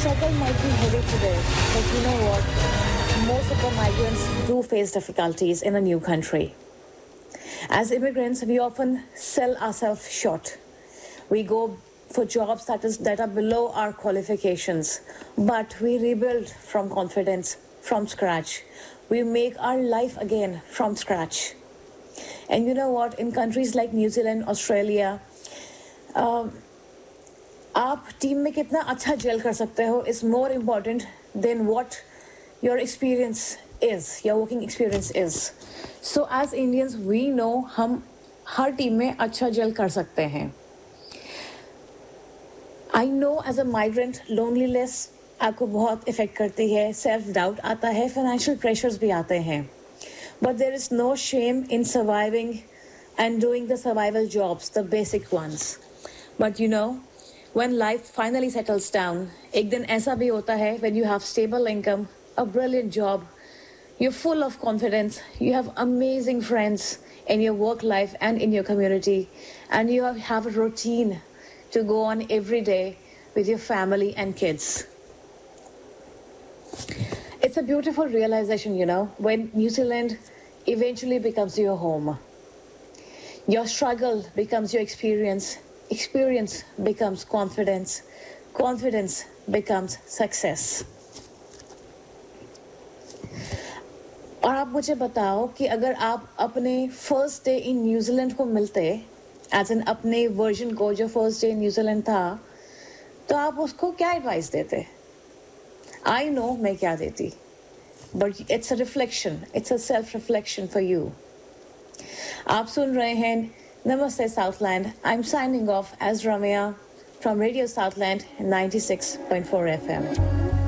struggle might be heavy today, but you know what? Most of the migrants do face difficulties in a new country. As immigrants, we often sell ourselves short. We go for jobs that are below our qualifications, but we rebuild from confidence, from scratch. We make our life again from scratch. And you know what? In countries like New Zealand, Australia, आप team में कितना अच्छा jail कर सकते हो is more important than what your experience is, your working experience is. So as Indians, we know हम हर team में अच्छा जेल कर सकते हैं. I know as a migrant, loneliness आपको बहुत इफेक्ट करती है, self doubt आता है, financial pressures भी आते हैं. But there is no shame in surviving and doing the survival jobs, the basic ones. But you know, when life finally settles down, एक दिन ऐसा भी होता है when you have stable income, a brilliant job, you're full of confidence, you have amazing friends in your work life and in your community, and you have a routine to go on every day with your family and kids. It's a beautiful realization, you know, when New Zealand eventually becomes your home. Your struggle becomes your experience. Experience becomes confidence. Confidence becomes success. और आप मुझे बताओ कि अगर आप अपने first day in New Zealand को मिलते, एज एन अपने वर्जन को जो फर्स्ट डे इन न्यूजीलैंड था, तो आप उसको क्या एडवाइस देते? आई नो मैं क्या देती, but it's a reflection, it's a self reflection for you. आप सुन रहे हैं Namaste Southland. I'm signing off as Ramya from Radio Southland 96.4 FM.